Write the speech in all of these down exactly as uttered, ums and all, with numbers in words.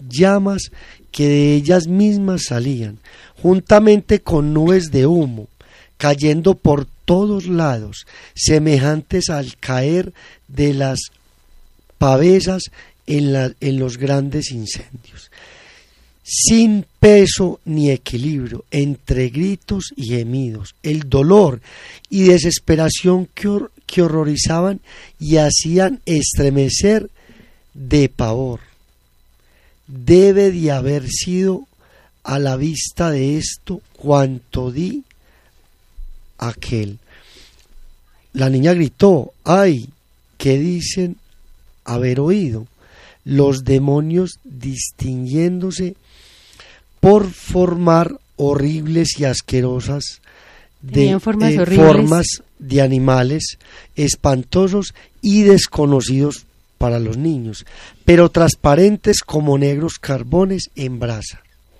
llamas que de ellas mismas salían, juntamente con nubes de humo, cayendo por todos lados, semejantes al caer de las pavesas en, la, en los grandes incendios, sin peso ni equilibrio, entre gritos y gemidos, el dolor y desesperación que, hor- que horrorizaban y hacían estremecer de pavor. Debe de haber sido a la vista de esto cuanto di aquel. La niña gritó: ¡ay! ¿Qué dicen haber oído? Los demonios distinguiéndose por formar horribles y asquerosas de formas, eh, horribles. formas de animales espantosos y desconocidos para los niños, pero transparentes como negros carbones en brasa.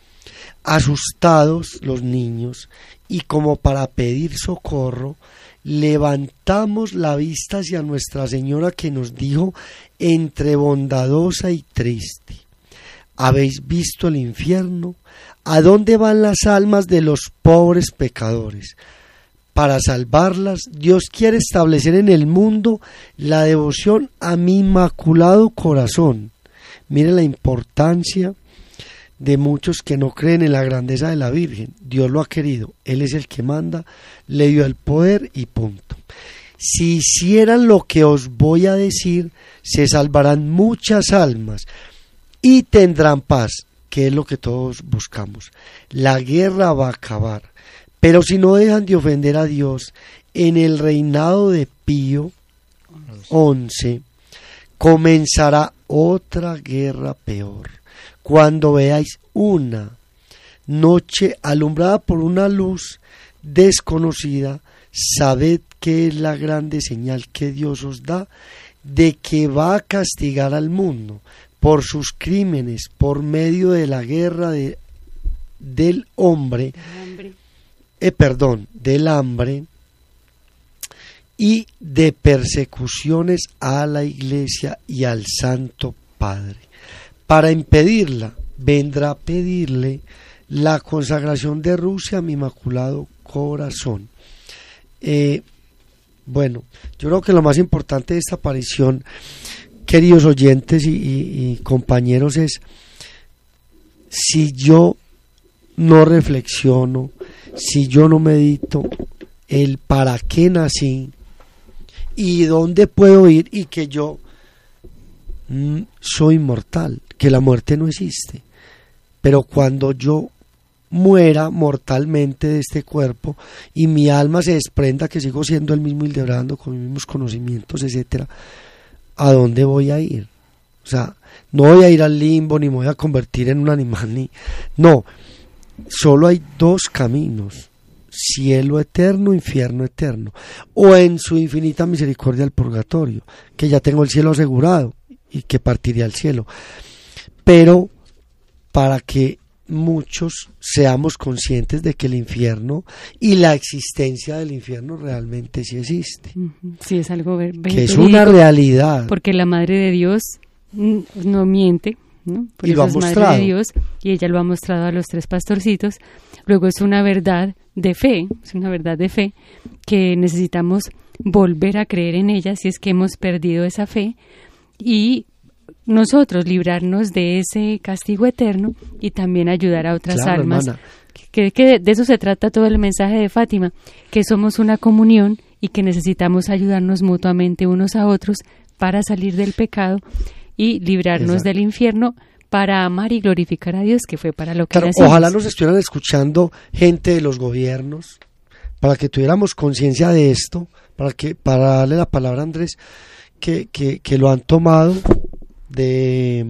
Asustados los niños, y como para pedir socorro, levantamos la vista hacia Nuestra Señora, que nos dijo entre bondadosa y triste: ¿habéis visto el infierno? ¿A dónde van las almas de los pobres pecadores? Para salvarlas, Dios quiere establecer en el mundo la devoción a mi inmaculado corazón. Miren la importancia de muchos que no creen en la grandeza de la Virgen. Dios lo ha querido, Él es el que manda, le dio el poder y punto. Si hicieran lo que os voy a decir, se salvarán muchas almas y tendrán paz, que es lo que todos buscamos. La guerra va a acabar, pero si no dejan de ofender a Dios, en el reinado de Pío once comenzará otra guerra peor. Cuando veáis una noche alumbrada por una luz desconocida, sabed que es la grande señal que Dios os da de que va a castigar al mundo por sus crímenes por medio de la guerra de, del hombre, eh, perdón, del hambre y de persecuciones a la Iglesia y al Santo Padre. Para impedirla, vendrá a pedirle la consagración de Rusia a mi Inmaculado Corazón. Eh, bueno, yo creo que lo más importante de esta aparición, queridos oyentes y, y, y compañeros, es: si yo no reflexiono, si yo no medito el para qué nací y dónde puedo ir, y que yo mm, soy mortal, que la muerte no existe, pero cuando yo muera mortalmente de este cuerpo y mi alma se desprenda, que sigo siendo el mismo Hildebrando con mis mismos conocimientos, etcétera, ¿a dónde voy a ir? O sea, no voy a ir al limbo, ni me voy a convertir en un animal, ni no, solo hay dos caminos: cielo eterno, infierno eterno, o en su infinita misericordia el purgatorio, que ya tengo el cielo asegurado y que partiré al cielo. Pero para que muchos seamos conscientes de que el infierno y la existencia del infierno realmente sí existe. Sí, es algo ver, ver, que es una realidad. Porque la Madre de Dios no miente, ¿no? Por y eso lo ha es mostrado. Madre de Dios, y ella lo ha mostrado a los tres pastorcitos. Luego es una verdad de fe, es una verdad de fe que necesitamos volver a creer en ella si es que hemos perdido esa fe, y nosotros librarnos de ese castigo eterno y también ayudar a otras claro, almas. Hermana. Que, que de eso se trata todo el mensaje de Fátima, que somos una comunión y que necesitamos ayudarnos mutuamente unos a otros para salir del pecado y librarnos Exacto. del infierno, para amar y glorificar a Dios, que fue para lo que Claro, nacimos. ojalá nos estuvieran escuchando gente de los gobiernos, para que tuviéramos conciencia de esto, para que para darle la palabra a Andrés, que, que, que lo han tomado de,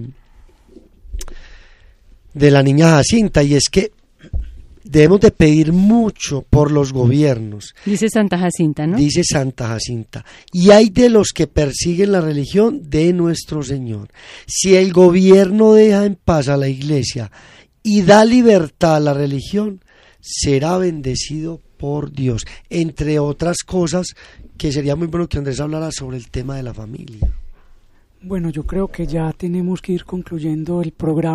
de la niña Jacinta, y es que debemos de pedir mucho por los gobiernos. Dice Santa Jacinta, ¿no? Dice Santa Jacinta. Y hay de los que persiguen la religión de nuestro Señor. Si el gobierno deja en paz a la Iglesia y da libertad a la religión, será bendecido por Dios. Entre otras cosas, que sería muy bueno que Andrés hablara sobre el tema de la familia. Bueno, yo creo que ya tenemos que ir concluyendo el programa.